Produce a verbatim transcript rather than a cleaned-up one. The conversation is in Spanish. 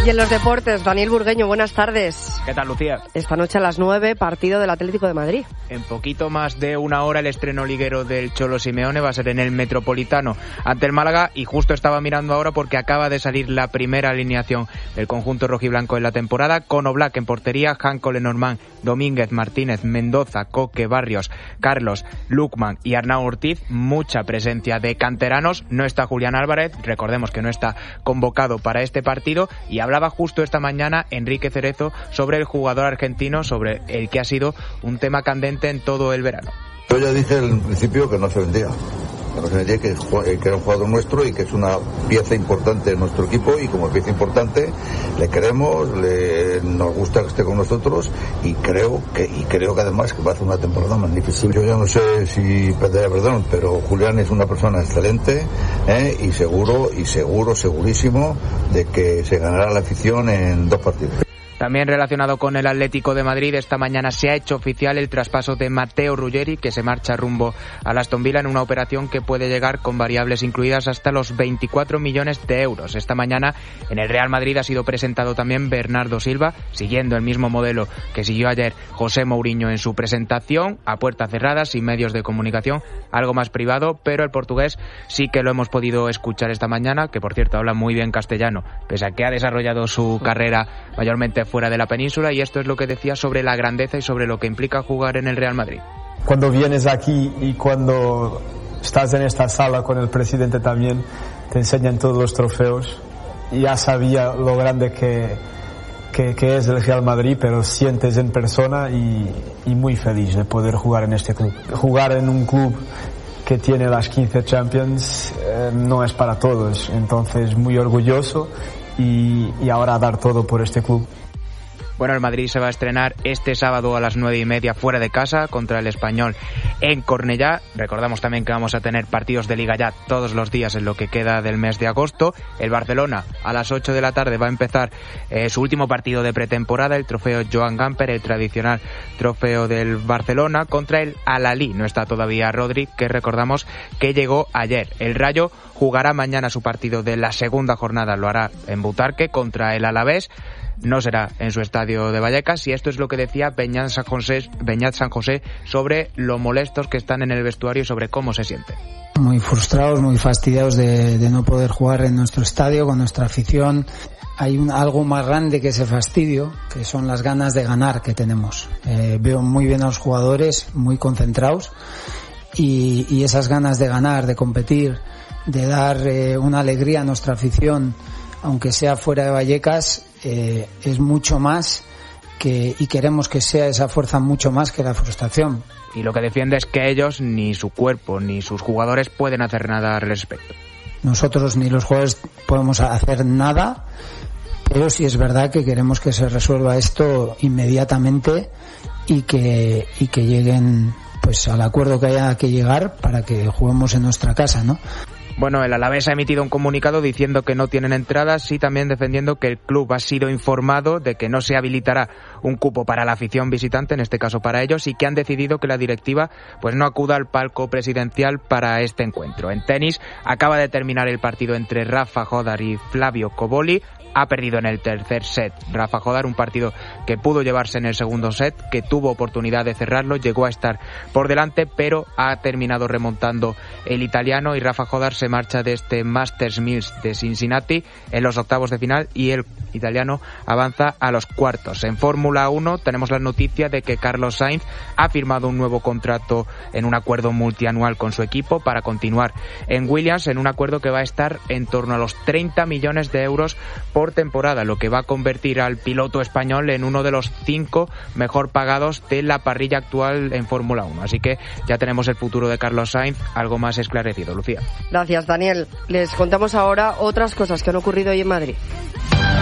Y en los deportes, Daniel Burgueño, buenas tardes. ¿Qué tal, Lucía? Esta noche a las nueve, partido del Atlético de Madrid. En poquito más de una hora el estreno liguero del Cholo Simeone va a ser en el Metropolitano ante el Málaga, y justo estaba mirando ahora porque acaba de salir la primera alineación del conjunto rojiblanco en la temporada, con Oblak en portería, Janko Lenormand, Domínguez, Martínez, Mendoza, Coque, Barrios, Carlos, Lukman y Arnau Ortiz. Mucha presencia de canteranos. No está Julián Álvarez, recordemos que no está convocado para este partido, y hablaba justo esta mañana Enrique Cerezo sobre el jugador argentino, sobre el que ha sido un tema candente en todo el verano. Yo ya dije en principio que no se vendía, que no se vendía, que, que era un jugador nuestro y que es una pieza importante de nuestro equipo, y como pieza importante le queremos, le, nos gusta que esté con nosotros, y creo que y creo que además que va a hacer una temporada magnífica. Yo ya no sé si pediré perdón, pero Julián es una persona excelente, ¿eh? y seguro, y seguro, segurísimo de que se ganará la afición en dos partidos. También relacionado con el Atlético de Madrid, esta mañana se ha hecho oficial el traspaso de Matteo Ruggeri, que se marcha rumbo al Aston Villa en una operación que puede llegar con variables incluidas hasta los veinticuatro millones de euros. Esta mañana en el Real Madrid ha sido presentado también Bernardo Silva, siguiendo el mismo modelo que siguió ayer José Mourinho en su presentación, a puertas cerradas, sin medios de comunicación, algo más privado, pero el portugués sí que lo hemos podido escuchar esta mañana, que por cierto habla muy bien castellano, pese a que ha desarrollado su carrera mayormente fuera de la península, y esto es lo que decía sobre la grandeza y sobre lo que implica jugar en el Real Madrid. Cuando vienes aquí y cuando estás en esta sala con el presidente también, te enseñan todos los trofeos. Ya sabía lo grande que, que, que es el Real Madrid, pero sientes en persona y, y muy feliz de poder jugar en este club. Jugar en un club que tiene las quince Champions eh, no es para todos, entonces muy orgulloso y, y ahora dar todo por este club. Bueno, el Madrid se va a estrenar este sábado a las nueve y media fuera de casa contra el Español en Cornellá. Recordamos también que vamos a tener partidos de Liga ya todos los días en lo que queda del mes de agosto. El Barcelona a las ocho de la tarde va a empezar eh, su último partido de pretemporada, el trofeo Joan Gamper, el tradicional trofeo del Barcelona, contra el Al-Ahly. No está todavía Rodri, que recordamos que llegó ayer. El Rayo jugará mañana su partido de la segunda jornada, lo hará en Butarque contra el Alavés. No será en su estadio de Vallecas, y esto es lo que decía Beñat San José, Beñat San José sobre lo molestos que están en el vestuario y sobre cómo se siente. Muy frustrados, muy fastidiados de, de no poder jugar en nuestro estadio con nuestra afición. Hay un, algo más grande que ese fastidio, que son las ganas de ganar que tenemos. Eh, veo muy bien a los jugadores, muy concentrados, y, y esas ganas de ganar, de competir, de dar eh, una alegría a nuestra afición, aunque sea fuera de Vallecas, eh, es mucho más que, y queremos que sea esa fuerza mucho más que la frustración. Y lo que defiende es que ellos, ni su cuerpo, ni sus jugadores pueden hacer nada al respecto. Nosotros ni los jugadores podemos hacer nada, pero sí es verdad que queremos que se resuelva esto inmediatamente y que, y que lleguen pues al acuerdo que haya que llegar para que juguemos en nuestra casa, ¿no? Bueno, el Alavés ha emitido un comunicado diciendo que no tienen entradas y también defendiendo que el club ha sido informado de que no se habilitará un cupo para la afición visitante, en este caso para ellos, y que han decidido que la directiva pues no acuda al palco presidencial para este encuentro. En tenis, acaba de terminar el partido entre Rafa Jodar y Flavio Cobolli. Ha perdido en el tercer set Rafa Jodar, un partido que pudo llevarse en el segundo set, que tuvo oportunidad de cerrarlo, llegó a estar por delante, pero ha terminado remontando el italiano, y Rafa Jodar se marcha de este Masters Mills de Cincinnati en los octavos de final, y el italiano avanza a los cuartos. En Fórmula uno tenemos la noticia de que Carlos Sainz ha firmado un nuevo contrato en un acuerdo multianual con su equipo para continuar en Williams, en un acuerdo que va a estar en torno a los treinta millones de euros por temporada, lo que va a convertir al piloto español en uno de los cinco mejor pagados de la parrilla actual en Fórmula uno. Así que ya tenemos el futuro de Carlos Sainz algo más esclarecido. Lucía. Gracias, Daniel. Les contamos ahora otras cosas que han ocurrido hoy en Madrid.